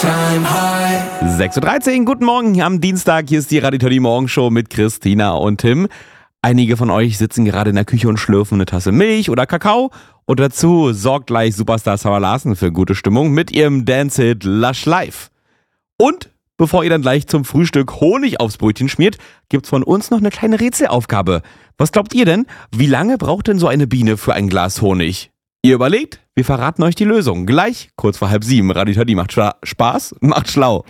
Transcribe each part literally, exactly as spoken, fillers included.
sechs Uhr dreizehn, guten Morgen am Dienstag. Hier ist die Radio Teddy Morgenshow mit Christina und Tim. Einige von euch sitzen gerade in der Küche und schlürfen eine Tasse Milch oder Kakao. Und dazu sorgt gleich Superstar Sarah Larsen für gute Stimmung mit ihrem Dance-Hit Lush Life. Und bevor ihr dann gleich zum Frühstück Honig aufs Brötchen schmiert, gibt's von uns noch eine kleine Rätselaufgabe. Was glaubt ihr denn? Wie lange braucht denn so eine Biene für ein Glas Honig? Ihr überlegt? Wir verraten euch die Lösung. Gleich, kurz vor halb sieben. Radio Teddy macht Schla- Spaß, macht schlau.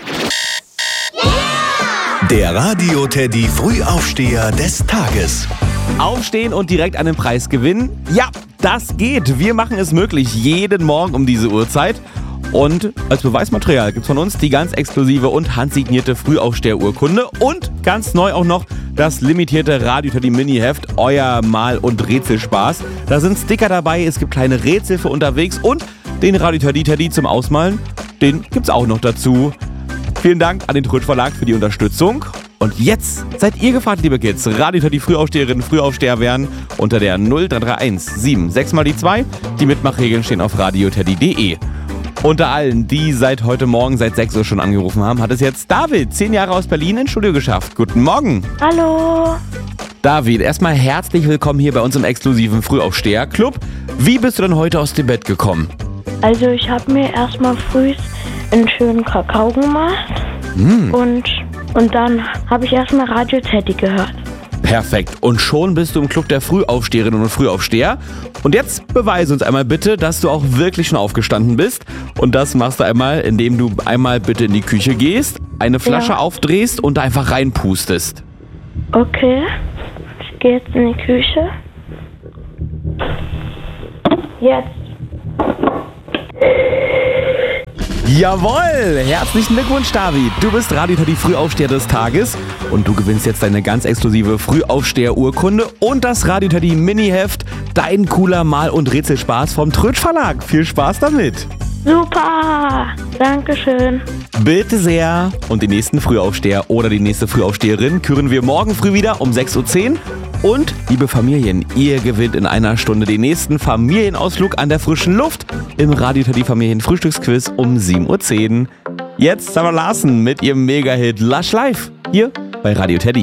Der Radio Teddy Frühaufsteher des Tages. Aufstehen und direkt einen Preis gewinnen? Ja, das geht. Wir machen es möglich, jeden Morgen um diese Uhrzeit. Und als Beweismaterial gibt's von uns die ganz exklusive und handsignierte Frühaufsteher-Urkunde und ganz neu auch noch das limitierte Radio Teddy Mini-Heft, euer Mal- und Rätselspaß. Da sind Sticker dabei, es gibt kleine Rätsel für unterwegs und den Radio Teddy Teddy zum Ausmalen, den gibt's auch noch dazu. Vielen Dank an den Trötsch Verlag für die Unterstützung. Und jetzt seid ihr gefragt, liebe Kids. Radio Teddy Frühaufsteherinnen, Frühaufsteher werden unter der null drei drei eins sieben sechs mal die zwei. Die Mitmachregeln stehen auf radioteddy punkt de. Unter allen, die seit heute Morgen, seit sechs Uhr schon angerufen haben, hat es jetzt David, zehn Jahre aus Berlin, ins Studio geschafft. Guten Morgen. Hallo. David, erstmal herzlich willkommen hier bei uns im exklusiven Frühaufsteher-Club. Wie bist du denn heute aus dem Bett gekommen? Also ich habe mir erstmal früh einen schönen Kakao gemacht Mm. und, und dann habe ich erstmal Radio Teddy gehört. Perfekt. Und schon bist du im Club der Frühaufsteherinnen und Frühaufsteher. Und jetzt beweise uns einmal bitte, dass du auch wirklich schon aufgestanden bist. Und das machst du einmal, indem du einmal bitte in die Küche gehst, eine Flasche Ja. aufdrehst und da einfach reinpustest. Okay, ich gehe jetzt in die Küche. Jetzt. Jawohl! Herzlichen Glückwunsch, David. Du bist Radio Teddy Frühaufsteher des Tages und du gewinnst jetzt deine ganz exklusive Frühaufsteher-Urkunde und das Radio Teddy Mini-Heft, dein cooler Mal- und Rätselspaß vom Trötsch Verlag. Viel Spaß damit! Super, Dankeschön. Bitte sehr. Und den nächsten Frühaufsteher oder die nächste Frühaufsteherin küren wir morgen früh wieder um sechs Uhr zehn. Und, liebe Familien, ihr gewinnt in einer Stunde den nächsten Familienausflug an der frischen Luft im Radio Teddy Familien Frühstücksquiz um sieben Uhr zehn. Jetzt Sarah Larsen mit ihrem Mega-Hit Lush Life hier bei Radio Teddy.